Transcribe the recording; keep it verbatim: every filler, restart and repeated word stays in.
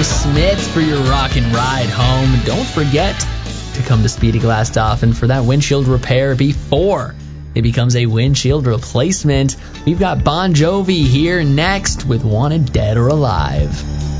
Smiths for your rockin' ride home. Don't forget to come to Speedy Glass Dolphin for that windshield repair before it becomes a windshield replacement. We've got Bon Jovi here next with Wanted Dead or Alive.